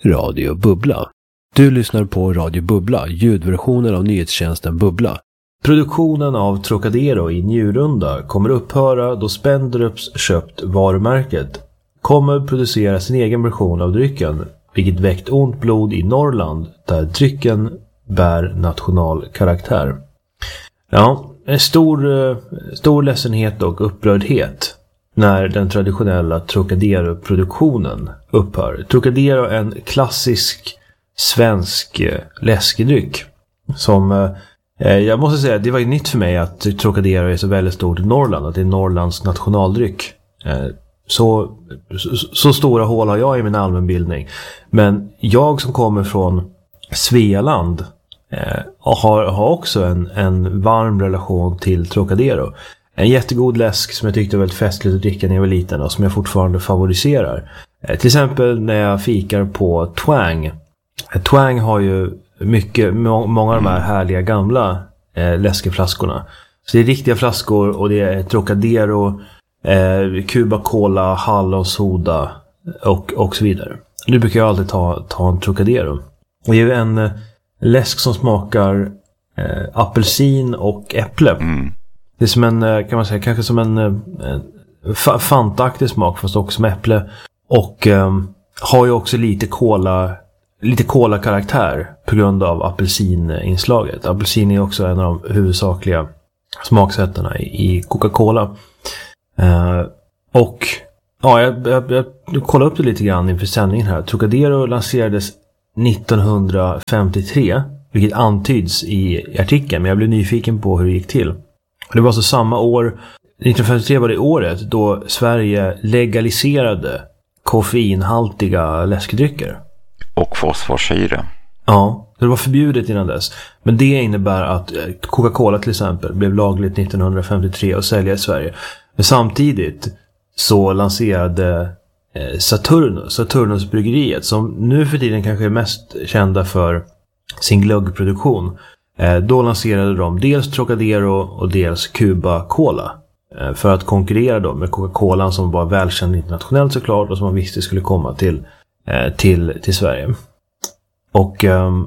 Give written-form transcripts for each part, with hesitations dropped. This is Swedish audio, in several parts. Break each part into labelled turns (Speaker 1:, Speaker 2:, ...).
Speaker 1: Radio Bubbla. Du lyssnar på Radio Bubbla, ljudversionen av nyhetstjänsten Bubbla. Produktionen av Trocadero i Njurunda kommer upphöra då Spendrups köpt varumärket. Kommer producera sin egen version av drycken, vilket väckt ont blod i Norrland där drycken bär nationalkaraktär. Ja, en stor ledsenhet och upprördhet när den traditionella Trocadero-produktionen upphör. Trocadero är en klassisk svensk läskedryck som jag måste säga, det var ju nytt för mig att Trocadero är så väldigt stort i Norrland, att det är Norrlands nationaldryck. Så stora hål har jag i min allmänbildning. Men jag som kommer från Svealand har också en varm relation till Trocadero. En jättegod läsk som jag tyckte var väldigt festligt att dricka när jag var liten och som jag fortfarande favoriserar. Till exempel när jag fikar på Twang. Twang har ju många av de här härliga gamla läskeflaskorna. Så det är riktiga flaskor och det är Trocadero, Cuba Cola, hallonsoda och så vidare. Nu brukar jag alltid ta en Trocadero. Och det är ju en läsk som smakar apelsin och äpple. Mm. Det är som en, kan man säga, kanske som en fantaktig smak fast också som äpple. Och har ju också lite cola-karaktär på grund av apelsininslaget. Apelsin är också en av de huvudsakliga smaksättarna i Coca-Cola. Och ja, jag kollade upp det lite grann inför sändningen här. Trocadero lanserades 1953, vilket antyds i artikeln, men jag blev nyfiken på hur det gick till. Det var alltså samma år, 1953 var det året då Sverige legaliserade koffeinhaltiga läskedrycker.
Speaker 2: Och fosforsyra.
Speaker 1: Ja, det var förbjudet innan dess. Men det innebär att Coca-Cola till exempel blev lagligt 1953 och sälja i Sverige. Men samtidigt så lanserade Saturnus bryggeriet, som nu för tiden kanske är mest kända för sin glöggproduktion. Då lanserade de dels Trocadero och dels Cuba Cola för att konkurrera då med Coca-Cola som var välkänd internationellt såklart och som man visste skulle komma till Sverige. Och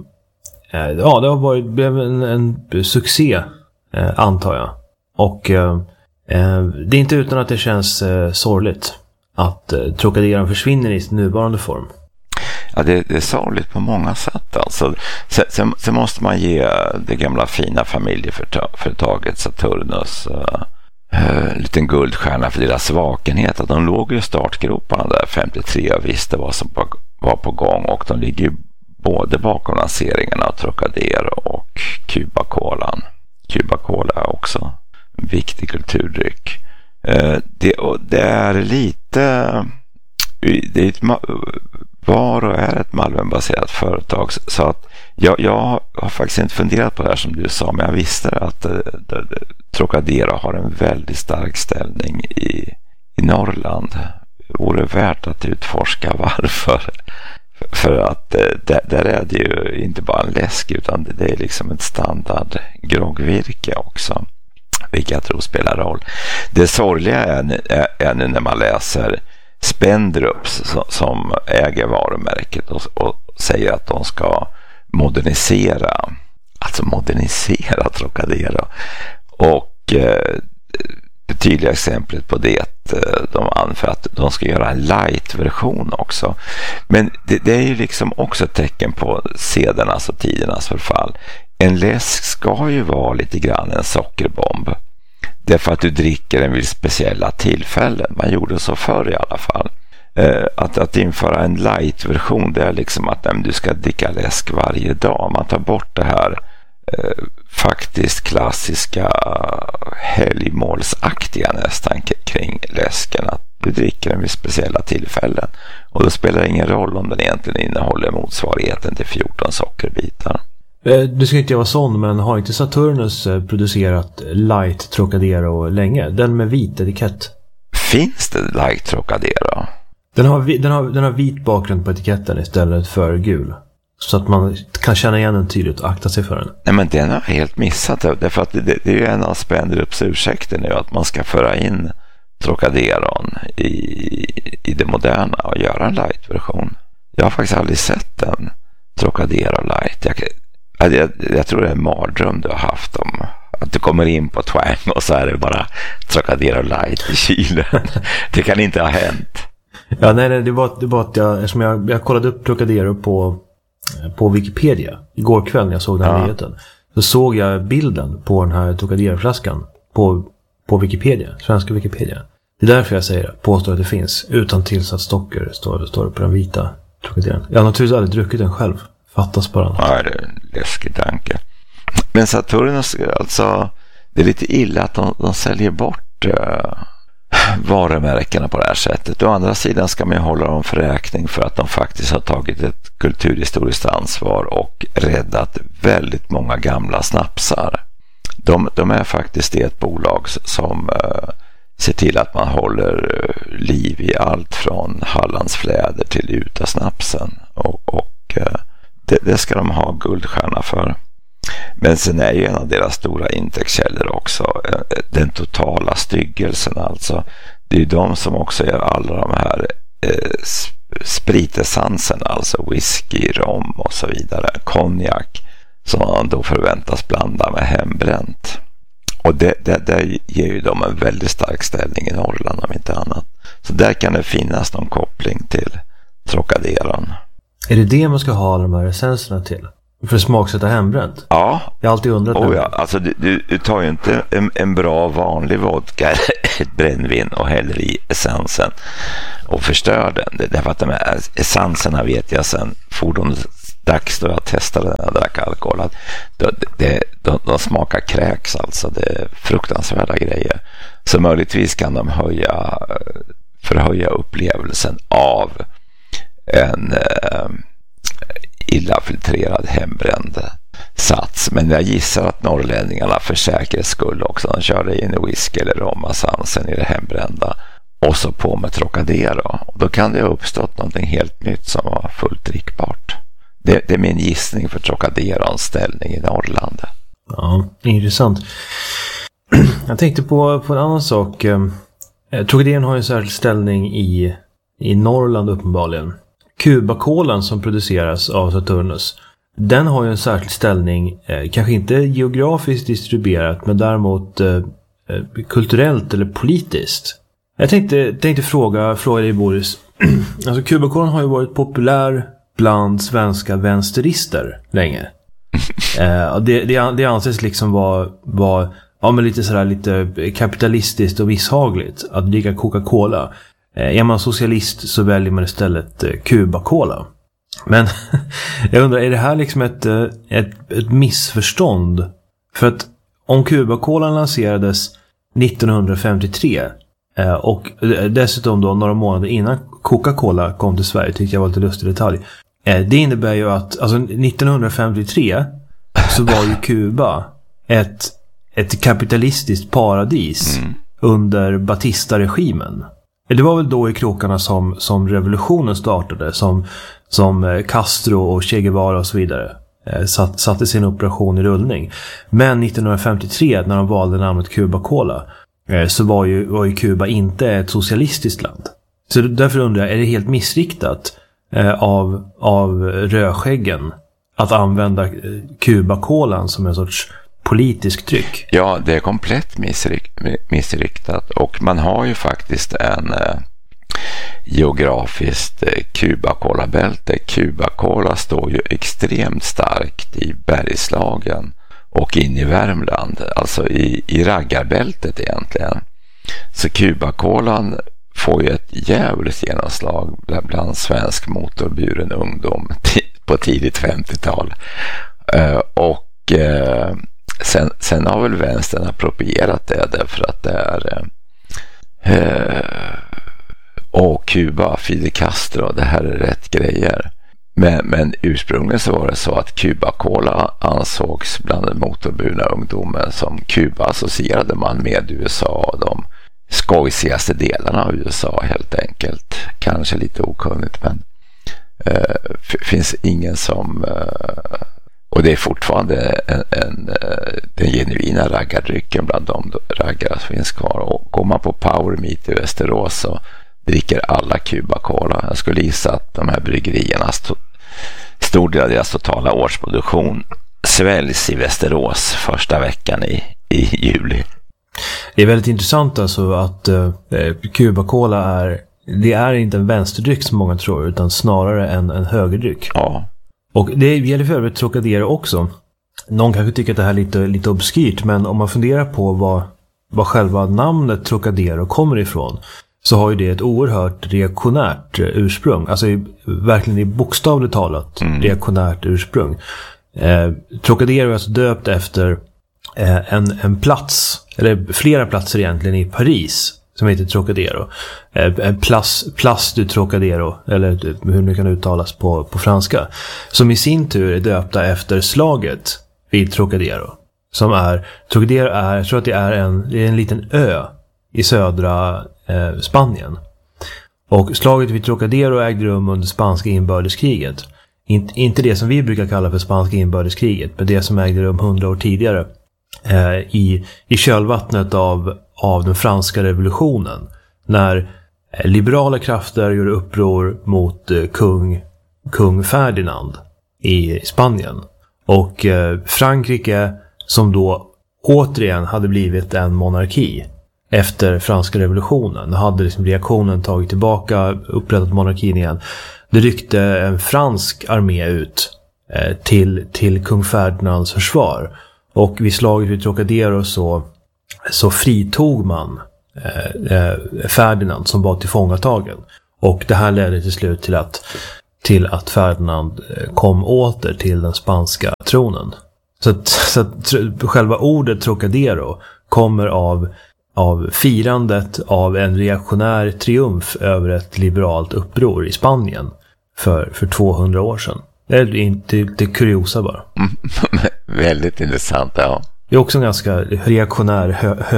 Speaker 1: ja, det blev en succé antar jag. Och det är inte utan att det känns sorgligt att Trocadero försvinner i sin nuvarande form.
Speaker 2: Ja, det är sorgligt på många sätt. Alltså, sen måste man ge det gamla fina familjeföretaget Saturnus en liten guldstjärna för deras vakenhet. Att de låg i startgroparna där 53 och visste vad som var på gång. Och de ligger ju både bakom lanseringarna av Trocadero och Cuba Cola. Cuba Cola är också en viktig kulturdryck. Det är lite... Det är var och är ett Malmöbaserat företag, så att jag har faktiskt inte funderat på det här som du sa, men jag visste att Trocadero har en väldigt stark ställning i Norrland. Det vore värt att utforska varför. För att där är det ju inte bara en läsk utan det är liksom ett standard groggvirke också, vilket jag tror spelar roll. Det sorgliga är nu när man läser Spendrups som äger varumärket och säger att de ska modernisera Trocadero. Och det tydliga exemplet på det de anför att de ska göra en light-version också. Men det är ju liksom också ett tecken på sedernas och tidernas förfall. En läsk ska ju vara lite grann en sockerbomb. Därför att du dricker den vid speciella tillfällen. Man gjorde så förr i alla fall. Att införa en light-version, det är liksom att du ska dricka läsk varje dag. Man tar bort det här faktiskt klassiska helgmålsaktiga nästan kring läsken. Att du dricker den vid speciella tillfällen. Och då spelar det ingen roll om den egentligen innehåller motsvarigheten till 14 sockerbitar.
Speaker 1: Du ska inte vara sån, men har inte Saturnus producerat light Trocadero länge? Den med vit etikett.
Speaker 2: Finns det light Trocadero?
Speaker 1: Den har vit bakgrund på etiketten istället för gul. Så att man kan känna igen den tydligt och akta sig för den.
Speaker 2: Nej, men den har helt missat det. Därför att det är ju en av Spendrups ursäkter nu att man ska föra in Trocaderon i det moderna och göra en light-version. Jag har faktiskt aldrig sett en Trocadero Light. Jag tror det är en mardröm du har haft om att du kommer in på Twang och så är det bara Trocadero Light i kylen. Det kan inte ha hänt.
Speaker 1: Ja, nej, det var att jag kollade upp Trocadero på Wikipedia igår kväll när jag såg den här nyheten. Så såg jag bilden på den här Trocadero-flaskan på Wikipedia, svenska Wikipedia. Det är därför jag säger påstår att det finns utan tillsatt socker står det på den vita Trocaderon. Jag har naturligtvis aldrig druckit den själv. Fattas bara.
Speaker 2: Ja, det är en läskig tanke. Men Saturnus, alltså, det är lite illa att de säljer bort varumärkena på det här sättet. Å andra sidan ska man ju hålla dem för räkning för att de faktiskt har tagit ett kulturhistoriskt ansvar och räddat väldigt många gamla snapsar. De är faktiskt ett bolag som ser till att man håller liv i allt från Hallandsfläder till Utasnapsen och det ska de ha guldstjärna för. Men sen är ju en av deras stora intäktskällor också den totala styggelsen, alltså. Det är ju de som också gör alla de här spritessenserna, alltså whisky, rom och så vidare, konjak, som man då förväntas blanda med hembränt. Och det ger ju dem en väldigt stark ställning i Norrland om inte annat. Så där kan det finnas någon koppling till Trocaderon.
Speaker 1: Är det man ska ha de här essenserna till? För att smaksätta hembränt?
Speaker 2: Ja.
Speaker 1: Jag har alltid undrat.
Speaker 2: Ja. Alltså du tar ju inte en bra vanlig vodka, ett brännvin och häller i essensen och förstör den. Därför att de här essenserna vet jag sen fordonsdags då jag testade när jag drack alkohol att de smakar kräks, alltså. Det är fruktansvärda grejer. Så möjligtvis kan de förhöja upplevelsen av en illa filtrerad hembränd sats. Men jag gissar att norrlänningarna för säkerhets skull också, de körde in i whisky eller romassansen i det hembrända och så på med Trocadero. Då kan det ha uppstått någonting helt nytt som var fullt drickbart. Det är min gissning för Trocaderons ställning i Norrland.
Speaker 1: Ja, intressant. Jag tänkte på en annan sak. Trocaderon har ju en särskild ställning i Norrland uppenbarligen. Cuba-kolan som produceras av Saturnus, den har ju en särskild ställning, kanske inte geografiskt distribuerat, men däremot kulturellt eller politiskt. Jag tänkte fråga dig, Boris. Alltså Cuba-kolan har ju varit populär bland svenska vänsterister länge. Det anses liksom vara men lite kapitalistiskt och misshagligt att dricka Coca-Cola. Är man socialist så väljer man istället Cuba-cola. Men jag undrar, är det här liksom ett missförstånd? För att om Cuba-cola lanserades 1953 och dessutom då några månader innan Coca-Cola kom till Sverige, tyckte jag var lite lustig detalj. Det innebär ju att alltså 1953 så var ju Kuba ett kapitalistiskt paradis under Batista-regimen. Det var väl då i krokarna som revolutionen startade, som Castro och Che Guevara och så vidare satte sin operation i rullning. Men 1953 när de valde namnet Cuba-cola så var ju Kuba inte ett socialistiskt land. Så därför undrar jag, är det helt missriktat av rödskäggen att använda Cuba-colan som en sorts politisk tryck?
Speaker 2: Ja, det är komplett missriktat och man har ju faktiskt en geografiskt Cuba-cola-bälte. Cuba-cola står ju extremt starkt i Bergslagen och in i Värmland, alltså i raggarbältet egentligen. Så Cuba-colan får ju ett jävligt genomslag bland svensk motorburen ungdom på tidigt 50-tal. Och sen har väl vänstern approprierat det därför att det är Kuba, Fidel Castro, det här är rätt grejer. Men ursprungligen så var det så att Cuba-cola ansågs bland den motorburna ungdomen som Kuba associerade man med USA och de skojsigaste delarna av USA helt enkelt. Kanske lite okunnigt, men finns ingen som och det är fortfarande den genuina raggardrycken bland de raggare som finns kvar. Och går man på Power Meet i Västerås så dricker alla Cuba Cola. Jag skulle gissa att de här bryggeriernas stor del av deras totala årsproduktion sväljs i Västerås första veckan i juli.
Speaker 1: Det är väldigt intressant alltså att Cuba Cola det är inte en vänsterdryck som många tror, utan snarare en högerdryck.
Speaker 2: Ja.
Speaker 1: Och det gäller för övrigt Trocadero också. Någon kanske tycker att det här är lite obskyrt, men om man funderar på vad själva namnet Trocadero kommer ifrån, så har ju det ett oerhört reaktionärt ursprung. Alltså verkligen i bokstavligt talat reaktionärt ursprung. Trocadero är alltså döpt efter en plats, eller flera platser egentligen i Paris, som heter Trocadero. Place du Trocadero, eller hur det kan uttalas på franska. Som i sin tur är döpta efter slaget vid Trocadero. Trocadero är, jag tror att det är en liten ö i södra Spanien. Och slaget vid Trocadero ägde rum under spanska inbördeskriget. Inte det som vi brukar kalla för spanska inbördeskriget, men det som ägde rum 100 år tidigare. I kölvattnet av den franska revolutionen, när liberala krafter gjorde uppror mot kung Ferdinand i Spanien, och Frankrike, som då återigen hade blivit en monarki efter franska revolutionen, hade liksom reaktionen tagit tillbaka, upprättat monarkin igen. Det ryckte en fransk armé ut till kung Ferdinands försvar. Och vid slaget vid Trocadero så fritog man Ferdinand, som var tillfångatagen. Och det här ledde till slut till att Ferdinand kom åter till den spanska tronen. Så att själva ordet Trocadero kommer av firandet av en reaktionär triumf över ett liberalt uppror i Spanien för 200 år sedan. Det är inte kuriosa bara.
Speaker 2: Väldigt intressant, ja.
Speaker 1: Det är också en ganska reaktionär,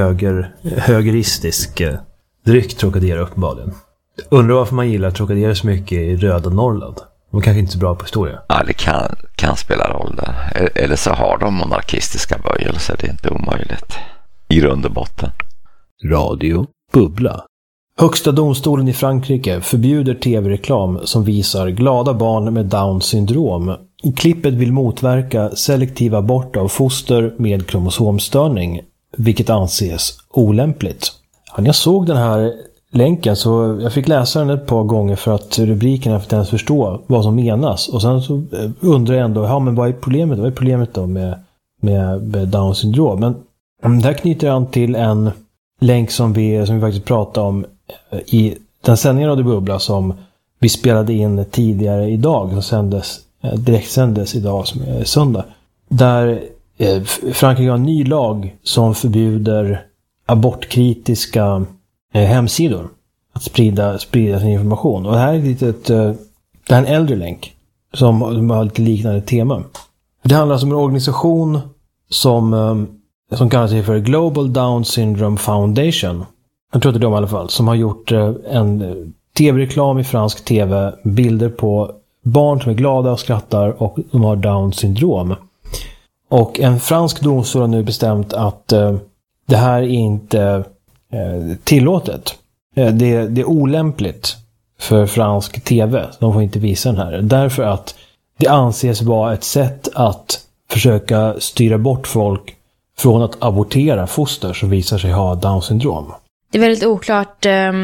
Speaker 1: högeristisk dryck, Trocadero uppenbarligen. Undrar varför man gillar Trocadero så mycket i röda Norrland. De kanske inte är så bra på historia.
Speaker 2: Ja, det kan spela roll där. Eller så har de monarkistiska böjelser, det är inte omöjligt. I grund och botten.
Speaker 1: Radio Bubbla. Högsta domstolen i Frankrike förbjuder tv-reklam som visar glada barn med Downs syndrom. Klippet vill motverka selektiv abort av foster med kromosomstörning, vilket anses olämpligt. Jag såg den här länken, så jag fick läsa den ett par gånger för att rubriken efter ens förstå vad som menas. Och sen så undrar jag ändå, men vad är problemet? Vad är problemet då med Downs syndrom? Men där knyter an till en länk som vi faktiskt pratade om i den sändningen av Det Bubbla som vi spelade in tidigare idag, som direktsändes idag som är söndag. Där Frankrike har en ny lag som förbjuder abortkritiska hemsidor att sprida sin information. Och det här är det är en äldre länk som har lite liknande tema. Det handlar alltså om en organisation som kallar sig för Global Down Syndrome Foundation. Jag tror att det är de i alla fall, som har gjort en tv-reklam i fransk tv, bilder på barn som är glada och skrattar och de har Down syndrom. Och en fransk domstol har nu bestämt att det här är inte tillåtet. Det är olämpligt för fransk tv. De får inte visa den här. Därför att det anses vara ett sätt att försöka styra bort folk från att abortera foster som visar sig ha Down syndrom.
Speaker 3: Det är väldigt oklart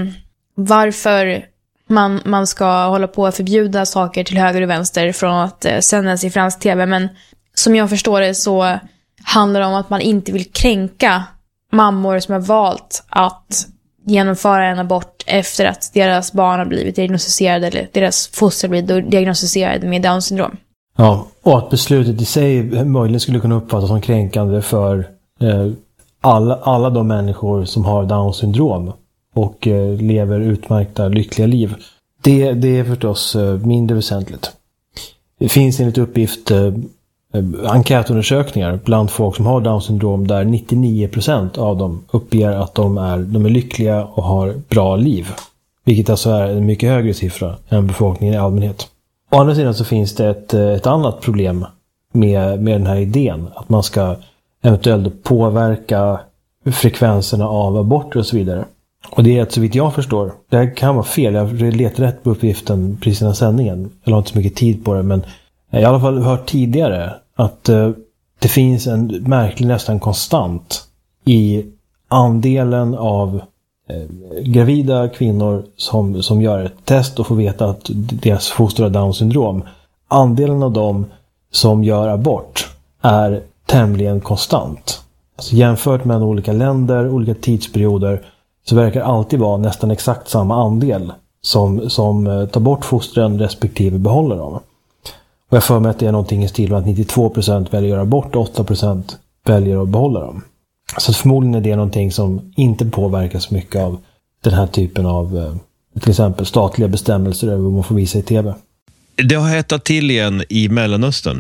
Speaker 3: varför man ska hålla på att förbjuda saker till höger och vänster från att sändas i fransk tv. Men som jag förstår det så handlar det om att man inte vill kränka mammor som har valt att genomföra en abort efter att deras barn har blivit diagnostiserade eller deras foster blivit diagnostiserade med Down syndrom.
Speaker 1: Ja, och att beslutet i sig möjligen skulle kunna uppfattas som kränkande för alla de människor som har Down syndrom och lever utmärkta, lyckliga liv. Det är förstås mindre väsentligt. Det finns enligt uppgift enkätundersökningar bland folk som har Down syndrom där 99% av dem uppger att de är lyckliga och har bra liv. Vilket alltså är en mycket högre siffra än befolkningen i allmänhet. Å andra sidan så finns det ett annat problem med den här idén. Att man ska eventuellt påverka frekvenserna av aborter och så vidare. Och det är att så vitt jag förstår, det här kan vara fel, jag letar rätt på uppgiften precis innan sändningen. Jag har inte så mycket tid på det, men jag har i alla fall hört tidigare att det finns en märklig, nästan konstant i andelen av gravida kvinnor som gör ett test och får veta att deras foster har Down syndrom. Andelen av dem som gör abort är tämligen konstant. Alltså jämfört med olika länder, olika tidsperioder, så verkar alltid vara nästan exakt samma andel som tar bort fostren respektive behåller dem. Och jag får med att det är någonting i stil med att 92% väljer att göra abort och 8% väljer att behålla dem. Så förmodligen är det någonting som inte påverkas mycket av den här typen av till exempel statliga bestämmelser över vad man får visa i tv.
Speaker 4: Det har hettat till igen i Mellanöstern.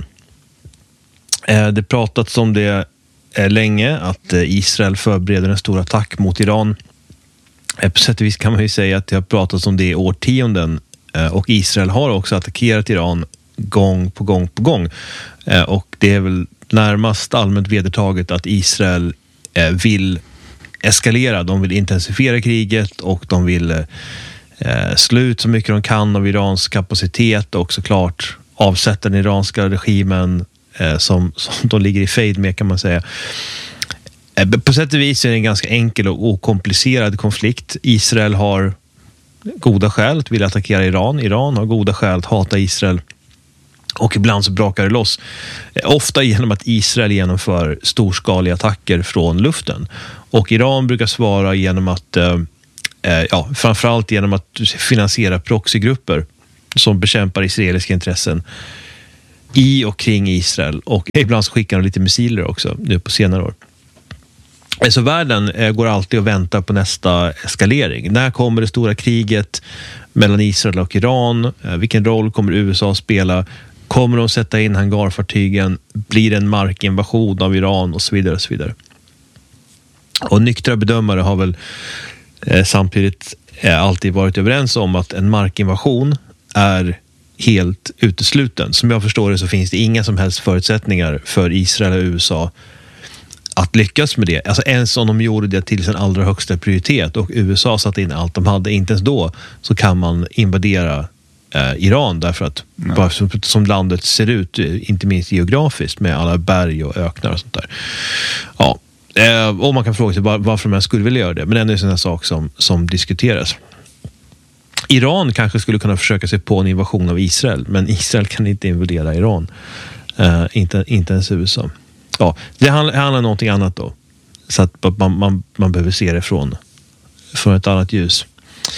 Speaker 4: Det pratats om det länge, att Israel förbereder en stor attack mot Iran. På sätt och vis kan man ju säga att det har pratats om det i årtionden, och Israel har också attackerat Iran gång på gång på gång. Och det är väl närmast allmänt vedertaget att Israel vill eskalera, de vill intensifiera kriget och de vill slå ut så mycket de kan av Irans kapacitet och såklart avsätta den iranska regimen som de ligger i fejd med, kan man säga. På sätt och vis är det en ganska enkel och okomplicerad konflikt. Israel har goda skäl att vilja attackera Iran. Iran har goda skäl att hata Israel. Och ibland så brakar det loss. Ofta genom att Israel genomför storskaliga attacker från luften. Och Iran brukar svara genom att framförallt genom att finansiera proxygrupper som bekämpar israeliska intressen i och kring Israel. Och ibland så skickar de lite missiler också nu på senare år. Så världen går alltid och väntar på nästa eskalering. När kommer det stora kriget mellan Israel och Iran? Vilken roll kommer USA spela? Kommer de sätta in hangarfartygen? Blir det en markinvasion av Iran? Och så vidare och så vidare. Och nyktra bedömare har väl samtidigt alltid varit överens om att en markinvasion är helt utesluten. Som jag förstår det så finns det inga som helst förutsättningar för Israel och USA att lyckas med det. Alltså ens om de gjorde det till sin allra högsta prioritet och USA satt in allt de hade, inte ens då så kan man invadera Iran därför att bara som landet ser ut, inte minst geografiskt med alla berg och öknar och sånt där. Ja, och man kan fråga sig varför man skulle vilja göra det, men det är en sån här sak som diskuteras. Iran kanske skulle kunna försöka sig på en invasion av Israel, men Israel kan inte invadera Iran. Inte ens USA. Ja, det handlar om någonting annat då. Så att man behöver se det från ett annat ljus.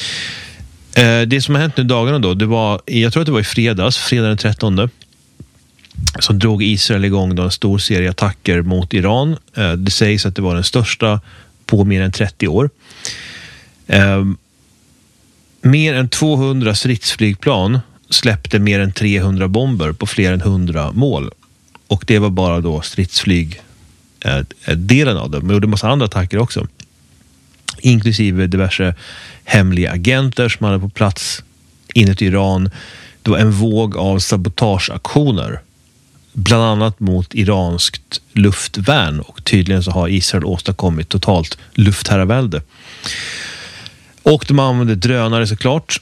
Speaker 4: Det som har hänt nu dagarna då, det var, jag tror att det var fredag den 13. Så drog Israel igång då en stor serie attacker mot Iran. Det sägs att det var den största på mer än 30 år. Mer än 200 stridsflygplan släppte mer än 300 bomber på fler än 100 mål. Och det var bara då stridsflyg delen av det. Men gjorde en massa andra attacker också. Inklusive diverse hemliga agenter som hade på plats inuti Iran. Det var en våg av sabotageaktioner. Bland annat mot iranskt luftvärn. Och tydligen så har Israel åstadkommit totalt luftherravälde. Och de använde drönare såklart.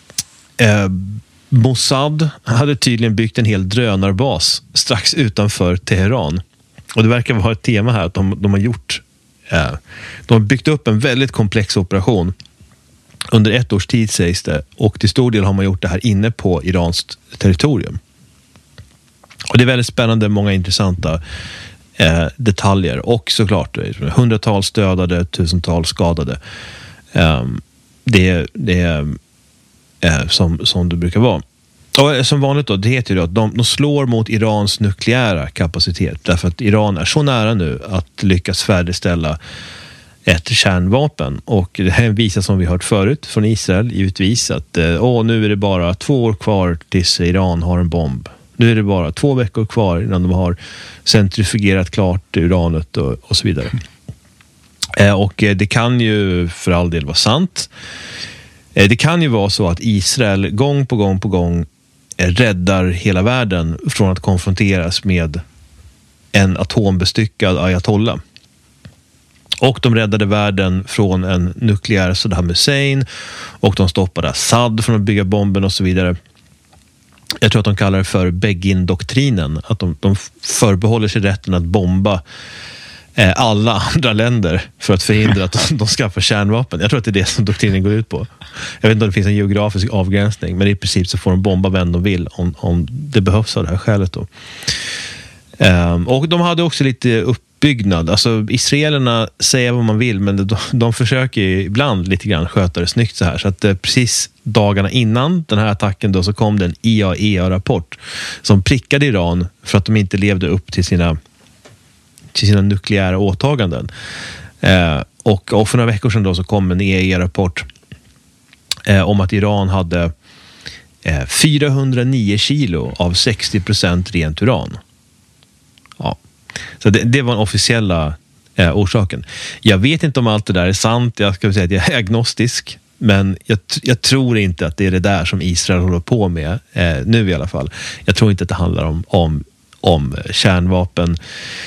Speaker 4: Mossad hade tydligen byggt en hel drönarbas strax utanför Teheran. Och det verkar vara ett tema här att de har gjort. De har byggt upp en väldigt komplex operation under 1 års tid sägs det. Och till stor del har man gjort det här inne på iranskt territorium. Och det är väldigt spännande, många intressanta detaljer. Och såklart hundratals dödade, tusentals skadade. Det är som det brukar vara. Och som vanligt då, det heter ju att de slår mot Irans nukleära kapacitet. Därför att Iran är så nära nu att lyckas färdigställa ett kärnvapen. Och det här visar som vi hört förut från Israel givetvis att nu är det bara 2 år kvar tills Iran har en bomb. Nu är det bara 2 veckor kvar innan de har centrifugerat klart uranet och så vidare. Och det kan ju för all del vara sant. Det kan ju vara så att Israel gång på gång räddar hela världen från att konfronteras med en atombestyckad ayatollah. Och de räddade världen från en nukleär Saddam Hussein. Och de stoppade Assad från att bygga bomben och så vidare. Jag tror att de kallar det för Begin-doktrinen. Att de förbehåller sig rätten att bomba alla andra länder för att förhindra att de skaffar kärnvapen. Jag tror att det är det som doktrinen går ut på. Jag vet inte om det finns en geografisk avgränsning, men i princip så får de bomba vem de vill om det behövs av det här skälet då. Och de hade också lite uppbyggnad. Alltså israelerna säger vad man vill, men de försöker ibland lite grann sköta det snyggt så här. Så att precis dagarna innan den här attacken då så kom det en IAEA-rapport som prickade Iran för att de inte levde upp till sina nukleära åtaganden. Och för några veckor sedan då så kom en IAEA-rapport om att Iran hade 409 kilo av 60% rent uran. Ja. Så det var den officiella orsaken. Jag vet inte om allt det där är sant. Jag ska säga att jag är agnostisk. Men jag tror inte att det är det där som Israel håller på med nu i alla fall. Jag tror inte att det handlar om kärnvapen.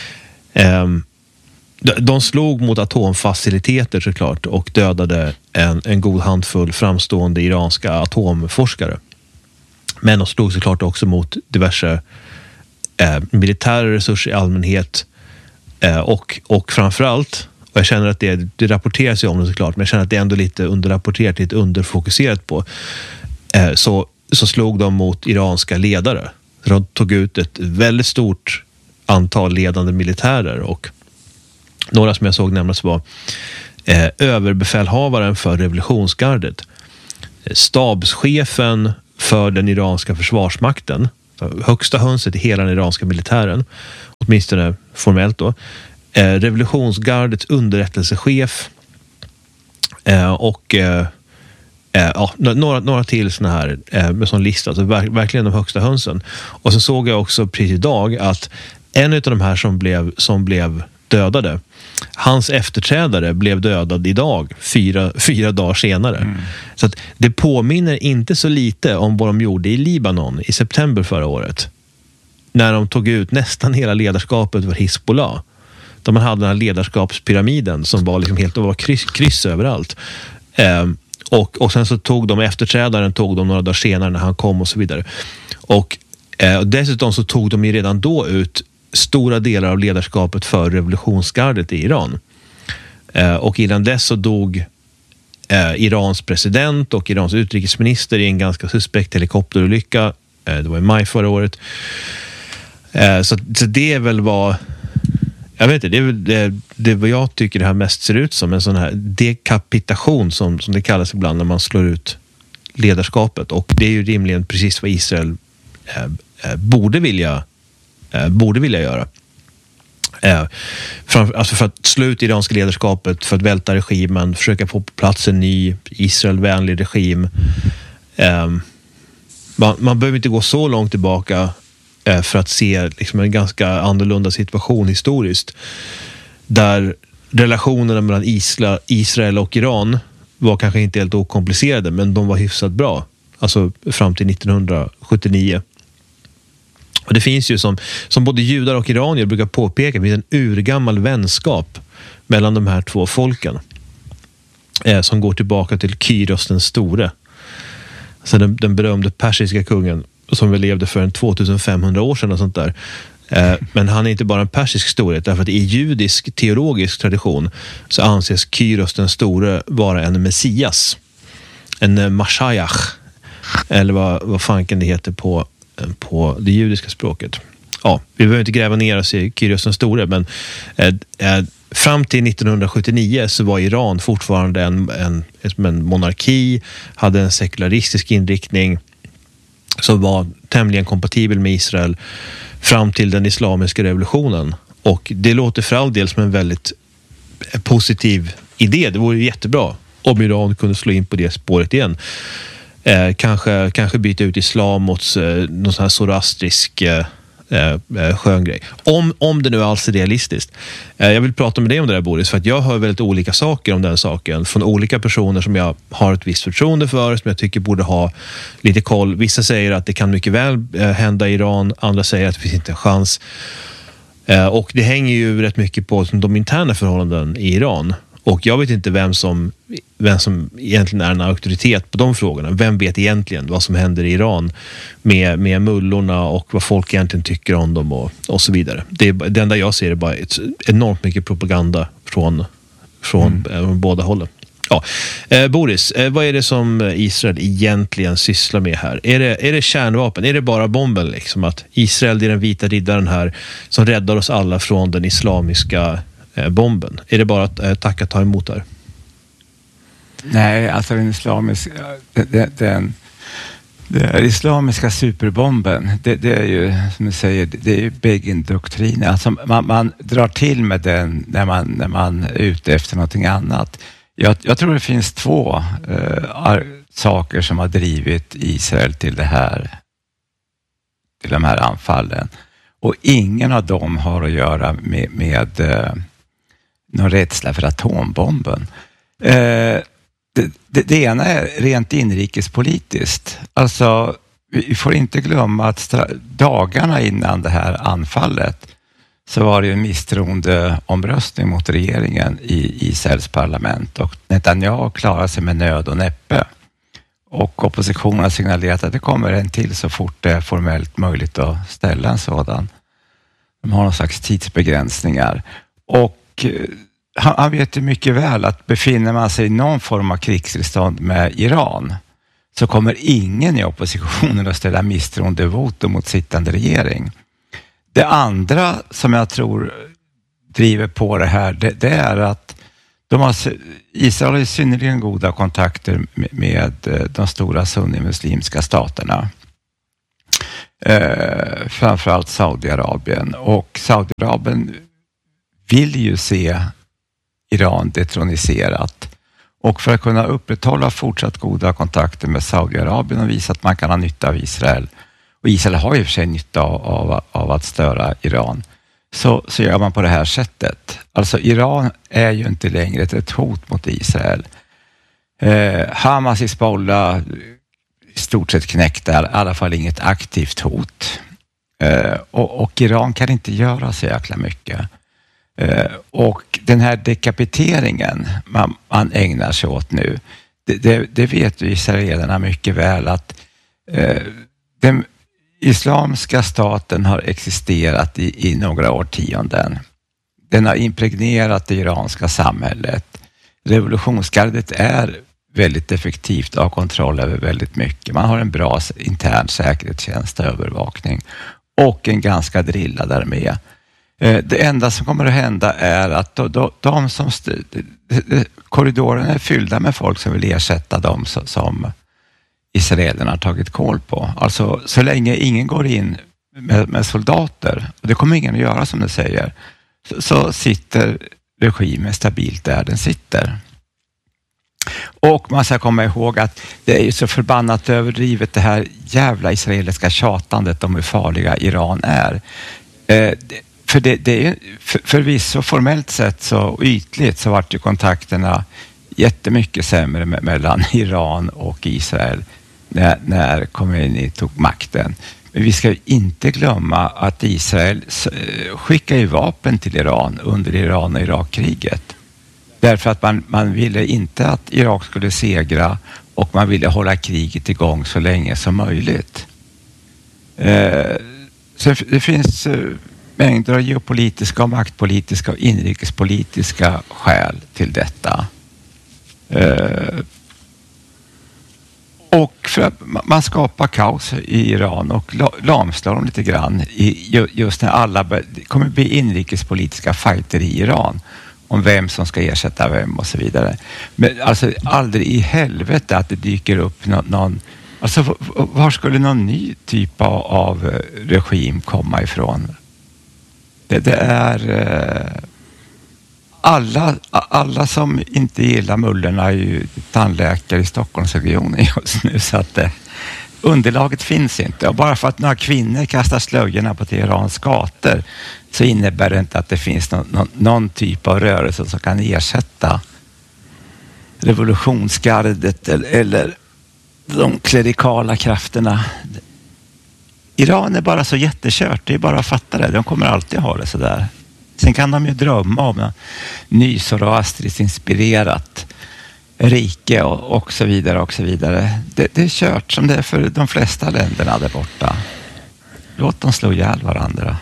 Speaker 4: De slog mot atomfaciliteter såklart och dödade en god handfull framstående iranska atomforskare. Men de slog såklart också mot diverse militära resurser i allmänhet och framförallt, och jag känner att det rapporteras ju om det såklart, men jag känner att det är ändå lite underrapporterat, lite underfokuserat på, så slog de mot iranska ledare. De tog ut ett väldigt stort antal ledande militärer, och några som jag såg nämnas var överbefälhavaren för revolutionsgardet, stabschefen för den iranska försvarsmakten, högsta hönset i hela den iranska militären, åtminstone formellt då, revolutionsgardets underrättelsechef och några till såna här med sån lista, alltså verkligen de högsta hönsen. Och så såg jag också precis idag att en av de här som blev dödade, hans efterträdare blev dödad idag, fyra dagar senare. Så att det påminner inte så lite om vad de gjorde i Libanon i september förra året, när de tog ut nästan hela ledarskapet för Hizbollah. Där man hade den här ledarskapspyramiden som var liksom helt, det var kryss överallt. Och sen så tog de efterträdaren några dagar senare när han kom och så vidare. Och dessutom så tog de ju redan då ut stora delar av ledarskapet för revolutionsgardet i Iran. Och innan dess så dog Irans president och Irans utrikesminister i en ganska suspekt helikopterolycka. Det var i maj förra året. Så det är väl vad... Jag vet inte, det är vad jag tycker det här mest ser ut som en sån här dekapitation som det kallas ibland när man slår ut ledarskapet. Och det är ju rimligen precis vad Israel borde vilja göra. Alltså för att slå ut iranska ledarskapet, för att välta regimen, försöka få på plats en ny Israelvänlig regim. Man behöver inte gå så långt tillbaka för att se liksom en ganska annorlunda situation historiskt, där relationerna mellan Israel och Iran var kanske inte helt okomplicerade, men de var hyfsat bra, alltså fram till 1979. Och det finns ju som både judar och iranier brukar påpeka, det finns en urgammal vänskap mellan de här två folken som går tillbaka till Kyros den store, alltså den berömde persiska kungen som väl levde för 2500 år sedan och sånt där. Men han är inte bara en persisk storhet, därför att i judisk teologisk tradition så anses Kyros den store vara en messias, en Mashiach, eller vad fanken det heter på det judiska språket. Ja, vi behöver inte gräva ner oss i Kyros den store, men fram till 1979 så var Iran fortfarande en monarki, hade en sekularistisk inriktning som var tämligen kompatibel med Israel fram till den islamiska revolutionen. Och det låter för all del som en väldigt positiv idé. Det vore ju jättebra om Iran kunde slå in på det spåret igen. Kanske byta ut islam mot någon sån här zoroastrisk skön grej. Om det nu alls är realistiskt. Jag vill prata med dig om det där, Boris, för att jag hör väldigt olika saker om den saken från olika personer som jag har ett visst förtroende för, som jag tycker borde ha lite koll. Vissa säger att det kan mycket väl hända i Iran, andra säger att det finns inte en chans. Och det hänger ju rätt mycket på de interna förhållanden i Iran. Och jag vet inte vem som egentligen är en auktoritet på de frågorna. Vem vet egentligen vad som händer i Iran med mullorna och vad folk egentligen tycker om dem och så vidare. Det enda jag ser är bara enormt mycket propaganda från båda hållen. Ja. Boris, vad är det som Israel egentligen sysslar med här? Är det kärnvapen? Är det bara bomben liksom? Att Israel är den vita riddaren här som räddar oss alla från den islamiska bomben? Är det bara att tacka ta emot där?
Speaker 2: Nej, alltså den islamiska den islamiska superbomben, det är ju som du säger, det är ju Begin-doktrinen. Alltså man drar till med den när man är ute efter någonting annat. Jag tror det finns två saker som har drivit Israel till de här anfallen. Och ingen av dem har att göra med någon rädsla för atombomben. Det ena är rent inrikespolitiskt. Alltså, vi får inte glömma att dagarna innan det här anfallet så var det ju en misstroendeomröstning mot regeringen i Israels parlament. Och Netanyahu klarade sig med nöd och näppe. Och oppositionen har signalerat att det kommer en till så fort det är formellt möjligt att ställa en sådan. De har någon slags tidsbegränsningar. Och han vet ju mycket väl att befinner man sig i någon form av krigstillstånd med Iran så kommer ingen i oppositionen att ställa misstroendevotum mot sittande regering. Det andra som jag tror driver på det här, det är att Israel har synnerligen goda kontakter med de stora sunnimuslimska staterna. Framförallt Saudiarabien. Och Saudiarabien vill ju se Iran detroniserat. Och för att kunna upprätthålla fortsatt goda kontakter med Saudiarabien och visa att man kan ha nytta av Israel, och Israel har ju för sig nytta av att störa Iran, så gör man på det här sättet. Alltså Iran är ju inte längre ett hot mot Israel. Hamas, Hizbollah i stort sett knäckta, i alla fall inget aktivt hot. Och Iran kan inte göra så jäkla mycket. Och den här dekapiteringen man ägnar sig åt nu, det vet ju israelerna mycket väl att den islamiska staten har existerat i några årtionden. Den har impregnerat det iranska samhället. Revolutionsgardet är väldigt effektivt och har kontroll över väldigt mycket. Man har en bra intern säkerhetstjänst och övervakning och en ganska drillad armé. Det enda som kommer att hända är att korridorerna är fyllda med folk som vill ersätta dem som israelerna har tagit koll på. Alltså så länge ingen går in med soldater, och det kommer ingen att göra som du säger, så sitter regimen stabilt där den sitter. Och man ska komma ihåg att det är ju så förbannat överdrivet det här jävla israeliska tjatandet om hur farliga Iran är. För det är ju förvisso formellt sett så ytligt så vart ju kontakterna jättemycket sämre mellan Iran och Israel när Khomeini tog makten. Men vi ska inte glömma att Israel skickar ju vapen till Iran under Iran- och Irakkriget. Därför att man ville inte att Irak skulle segra och man ville hålla kriget igång så länge som möjligt. Så det finns mängder av geopolitiska och maktpolitiska och inrikespolitiska skäl till detta. Och för att man skapar kaos i Iran och lamslår dem lite grann just när det kommer bli inrikespolitiska fighter i Iran om vem som ska ersätta vem och så vidare. Men alltså aldrig i helvete att det dyker upp någon alltså var skulle någon ny typ av regim komma ifrån? Det är alla som inte gillar mullorna är ju tandläkare i Stockholmsregionen just nu, så att underlaget finns inte. Och bara för att några kvinnor kastar slöjorna på Teherans gator så innebär det inte att det finns någon typ av rörelse som kan ersätta revolutionsgardet eller de klerikala krafterna Iran är bara så jättekört, det är bara att fatta det. De kommer alltid ha det så där. Sen kan de ju drömma om en ny Zoroastris-inspirerat rike och så vidare och så vidare. Det är kört som det är för de flesta länderna där borta. Låt dem slå ihjäl varandra.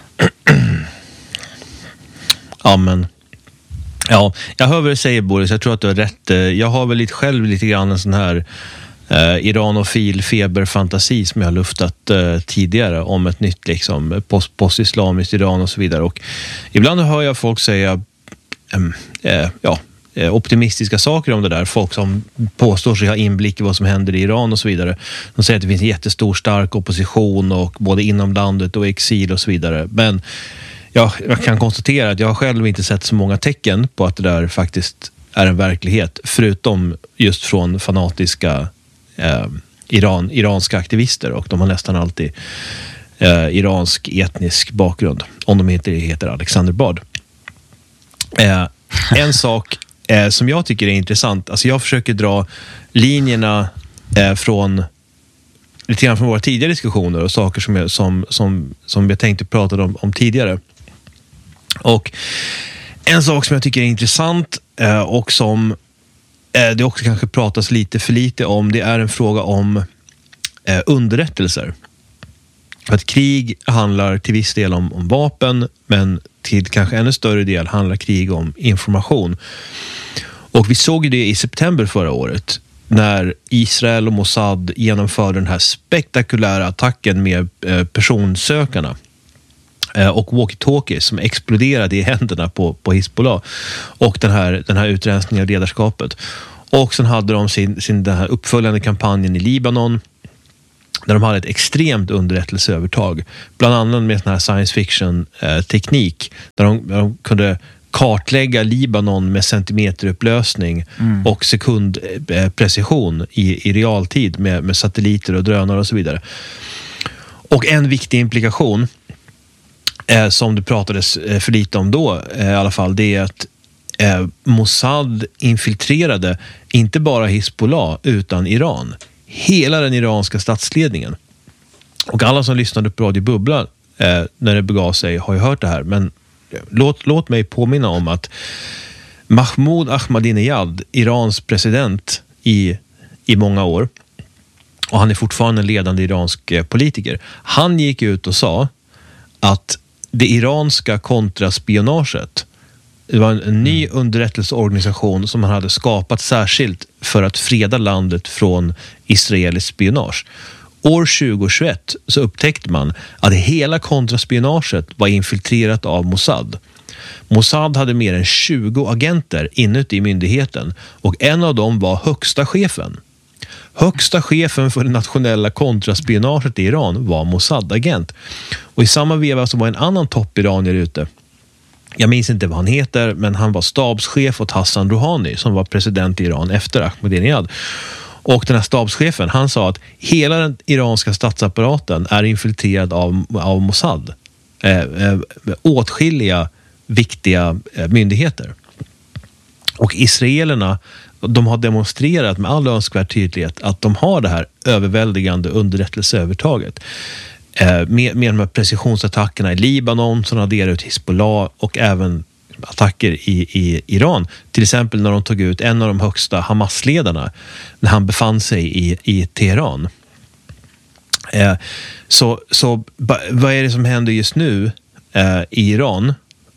Speaker 4: Amen. Ja, jag hör vad du säger, Boris. Jag tror att du har rätt. Jag har väl själv lite grann en sån här iranofil feberfantasi som jag har luftat tidigare om ett nytt liksom post-islamiskt Iran och så vidare. Och ibland hör jag folk säga optimistiska saker om det där. Folk som påstår sig ha inblick i vad som händer i Iran och så vidare. De säger att det finns en jättestor stark opposition och både inom landet och exil och så vidare. Men jag kan konstatera att jag har själv inte sett så många tecken på att det där faktiskt är en verklighet, förutom just från fanatiska iranska aktivister, och de har nästan alltid iransk etnisk bakgrund, om de inte heter Alexander Bard. En sak som jag tycker är intressant, alltså jag försöker dra linjerna från lite grann från våra tidigare diskussioner och saker som jag tänkte prata om tidigare. Och en sak som jag tycker är intressant och som det också kanske pratas lite för lite om, det är en fråga om underrättelser. Att krig handlar till viss del om vapen, men till kanske ännu större del handlar krig om information. Och vi såg ju det i september förra året när Israel och Mossad genomförde den här spektakulära attacken med personsökarna och walkie-talkies som exploderade i händerna på Hizbollah, och den här utrensningen av ledarskapet. Och sen hade de sin den här uppföljande kampanjen i Libanon, där de hade ett extremt underrättelseövertag, bland annat med sån här science fiction teknik, där de kunde kartlägga Libanon med centimeterupplösning och sekundprecision i realtid med satelliter och drönare och så vidare. Och en viktig implikation som det pratades för lite om då i alla fall, det är att Mossad infiltrerade inte bara Hizbollah utan Iran. Hela den iranska statsledningen. Och alla som lyssnade på Radio Bubbla när det begav sig har ju hört det här, men låt mig påminna om att Mahmoud Ahmadinejad, Irans president i många år, och han är fortfarande en ledande iransk politiker, han gick ut och sa att det iranska kontraspionaget, det var en ny underrättelseorganisation som man hade skapat särskilt för att freda landet från israelisk spionage. År 2021 så upptäckte man att hela kontraspionaget var infiltrerat av Mossad. Mossad hade mer än 20 agenter inuti myndigheten, och en av dem var högsta chefen. Högsta chefen för det nationella kontraspionaget i Iran var Mossad-agent. Och i samma veva så var en annan toppiranier ute. Jag minns inte vad han heter, men han var stabschef åt Hassan Rouhani som var president i Iran efter Ahmadinejad. Och den här stabschefen, han sa att hela den iranska statsapparaten är infiltrerad av Mossad. Åtskilliga viktiga myndigheter. Och israelerna, de har demonstrerat med all önskvärd tydlighet att de har det här överväldigande underrättelseövertaget. Med de här precisionsattackerna i Libanon som adderar ut Hizbollah, och även attacker i Iran. Till exempel när de tog ut en av de högsta Hamas-ledarna när han befann sig i Teheran. Så vad är det som händer just nu i Iran?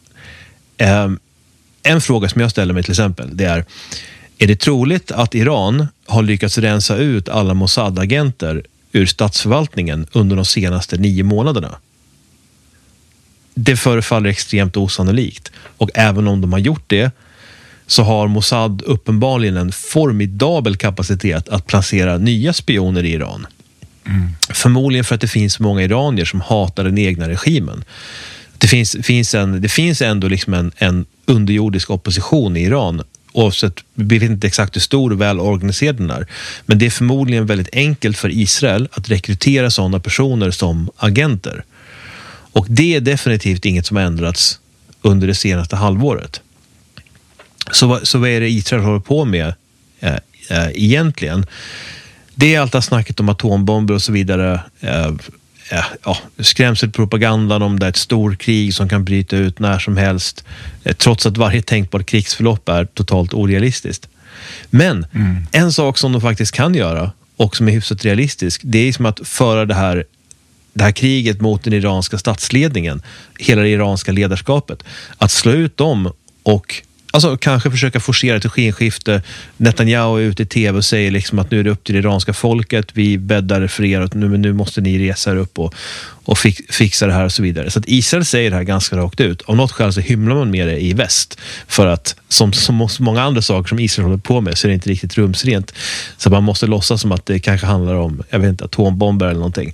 Speaker 4: En fråga som jag ställer mig till exempel, det är det troligt att Iran har lyckats rensa ut alla Mossad-agenter ur statsförvaltningen under de senaste 9 månaderna? Det förefaller extremt osannolikt. Och även om de har gjort det, så har Mossad uppenbarligen en formidabel kapacitet att placera nya spioner i Iran. Förmodligen för att det finns många iranier som hatar den egna regimen. Det finns ändå liksom en underjordisk opposition i Iran, oavsett, vi vet inte exakt hur stor och väl organiserad den är. Men det är förmodligen väldigt enkelt för Israel att rekrytera sådana personer som agenter. Och det är definitivt inget som har ändrats under det senaste halvåret. Så vad är det Israel håller på med egentligen? Det är allt snacket om atombomber och så vidare. skrämselpropagandan om det är ett storkrig som kan bryta ut när som helst, trots att varje tänkbart krigsförlopp är totalt orealistiskt. Men en sak som de faktiskt kan göra och som är hyfsat realistisk, det är som att föra det här kriget mot den iranska statsledningen, hela det iranska ledarskapet, att slå ut dem och alltså kanske försöka forcera ett regimskifte. Netanyahu är ute i tv och säger liksom att nu är det upp till det iranska folket, vi bäddar för er och nu måste ni resa er upp och fixa det här och så vidare. Så att Israel säger det här ganska rakt ut. Av något skäl så hymlar man med det i väst, för att som många andra saker som Israel håller på med så är det inte riktigt rumsrent. Så man måste låtsas som att det kanske handlar om, jag vet inte, atombomber eller någonting.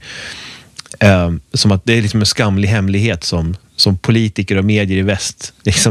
Speaker 4: Som att det är liksom en skamlig hemlighet som politiker och medier i väst liksom,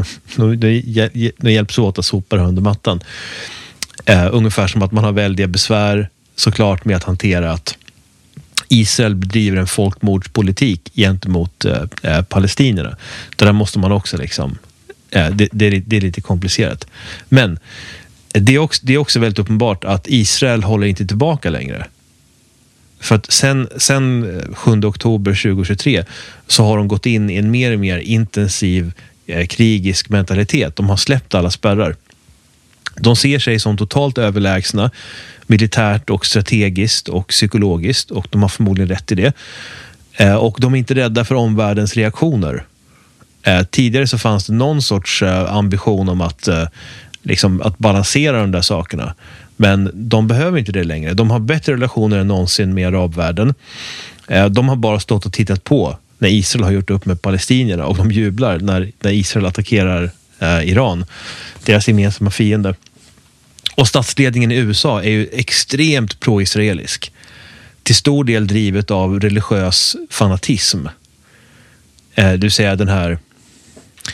Speaker 4: nu hjälps åt att sopa under mattan. Ungefär som att man har väldiga besvär såklart med att hantera att Israel bedriver en folkmordspolitik gentemot palestinierna. Det där måste man också liksom, det är lite komplicerat. Men det är också väldigt uppenbart att Israel håller inte tillbaka längre. För att sen 7 oktober 2023 så har de gått in i en mer och mer intensiv krigisk mentalitet. De har släppt alla spärrar. De ser sig som totalt överlägsna militärt och strategiskt och psykologiskt, och de har förmodligen rätt i det. Och de är inte rädda för omvärldens reaktioner. Tidigare så fanns det någon sorts ambition om att balansera de där sakerna. Men de behöver inte det längre. De har bättre relationer än någonsin med arabvärlden. De har bara stått och tittat på när Israel har gjort upp med palestinierna, och de jublar när Israel attackerar Iran, deras gemensamma fiende. Och statsledningen i USA är ju extremt pro-israelisk. Till stor del drivet av religiös fanatism. Det vill säga den här